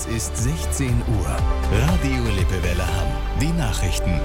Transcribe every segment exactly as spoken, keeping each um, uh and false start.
Es ist sechzehn Uhr. Radio Lippewelle Hamm. Die Nachrichten.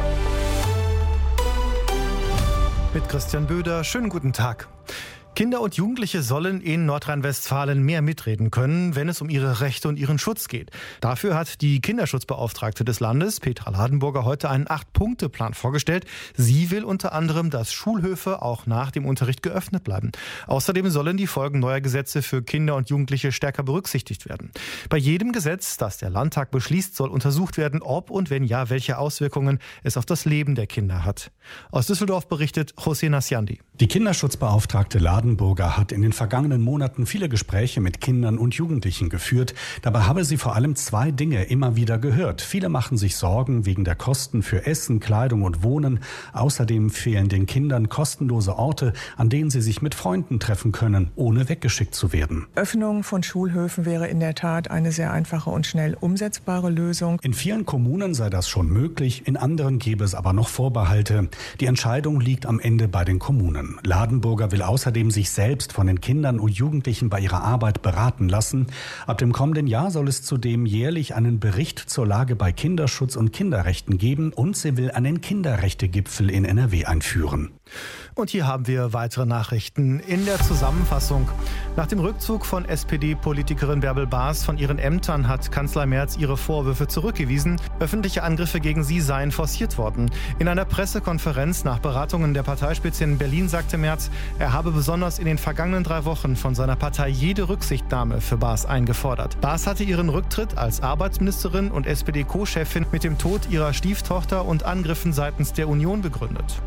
Mit Christian Böder. Schönen guten Tag. Kinder und Jugendliche sollen in Nordrhein-Westfalen mehr mitreden können, wenn es um ihre Rechte und ihren Schutz geht. Dafür hat die Kinderschutzbeauftragte des Landes, Petra Ladenburger, heute einen Acht-Punkte-Plan vorgestellt. Sie will unter anderem, dass Schulhöfe auch nach dem Unterricht geöffnet bleiben. Außerdem sollen die Folgen neuer Gesetze für Kinder und Jugendliche stärker berücksichtigt werden. Bei jedem Gesetz, das der Landtag beschließt, soll untersucht werden, ob und wenn ja, welche Auswirkungen es auf das Leben der Kinder hat. Aus Düsseldorf berichtet José Nasciandi. Die Kinderschutzbeauftragte Ladenburger hat in den vergangenen Monaten viele Gespräche mit Kindern und Jugendlichen geführt. Dabei habe sie vor allem zwei Dinge immer wieder gehört. Viele machen sich Sorgen wegen der Kosten für Essen, Kleidung und Wohnen. Außerdem fehlen den Kindern kostenlose Orte, an denen sie sich mit Freunden treffen können, ohne weggeschickt zu werden. Öffnung von Schulhöfen wäre in der Tat eine sehr einfache und schnell umsetzbare Lösung. In vielen Kommunen sei das schon möglich, in anderen gäbe es aber noch Vorbehalte. Die Entscheidung liegt am Ende bei den Kommunen. Ladenburger will außerdem sich selbst von den Kindern und Jugendlichen bei ihrer Arbeit beraten lassen. Ab dem kommenden Jahr soll es zudem jährlich einen Bericht zur Lage bei Kinderschutz und Kinderrechten geben und sie will einen Kinderrechtegipfel in N R W einführen. Und hier haben wir weitere Nachrichten in der Zusammenfassung. Nach dem Rückzug von S P D-Politikerin Bärbel Baas von ihren Ämtern hat Kanzler Merz ihre Vorwürfe zurückgewiesen. Öffentliche Angriffe gegen sie seien forciert worden. In einer Pressekonferenz nach Beratungen der Parteispitze in Berlin sagte Merz, er habe besonders in den vergangenen drei Wochen von seiner Partei jede Rücksichtnahme für Baas eingefordert. Baas hatte ihren Rücktritt als Arbeitsministerin und S P D-Co-Chefin mit dem Tod ihrer Stieftochter und Angriffen seitens der Union begründet.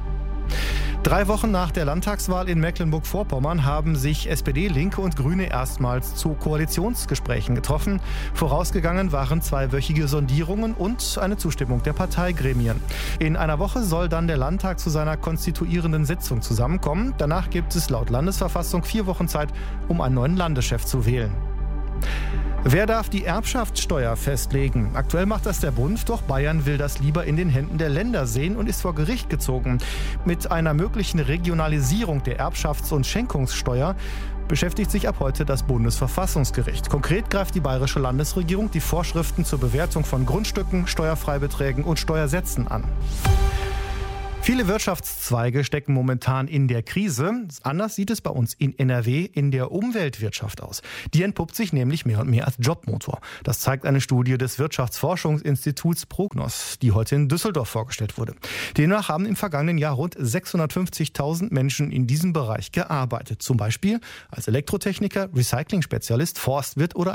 Drei Wochen nach der Landtagswahl in Mecklenburg-Vorpommern haben sich S P D, Linke und Grüne erstmals zu Koalitionsgesprächen getroffen. Vorausgegangen waren zweiwöchige Sondierungen und eine Zustimmung der Parteigremien. In einer Woche soll dann der Landtag zu seiner konstituierenden Sitzung zusammenkommen. Danach gibt es laut Landesverfassung vier Wochen Zeit, um einen neuen Landeschef zu wählen. Wer darf die Erbschaftssteuer festlegen? Aktuell macht das der Bund, doch Bayern will das lieber in den Händen der Länder sehen und ist vor Gericht gezogen. Mit einer möglichen Regionalisierung der Erbschafts- und Schenkungssteuer beschäftigt sich ab heute das Bundesverfassungsgericht. Konkret greift die bayerische Landesregierung die Vorschriften zur Bewertung von Grundstücken, Steuerfreibeträgen und Steuersätzen an. Viele Wirtschaftszweige stecken momentan in der Krise. Anders sieht es bei uns in N R W in der Umweltwirtschaft aus. Die entpuppt sich nämlich mehr und mehr als Jobmotor. Das zeigt eine Studie des Wirtschaftsforschungsinstituts Prognos, die heute in Düsseldorf vorgestellt wurde. Demnach haben im vergangenen Jahr rund sechshundertfünfzigtausend Menschen in diesem Bereich gearbeitet. Zum Beispiel als Elektrotechniker, Recycling-Spezialist, Forstwirt oder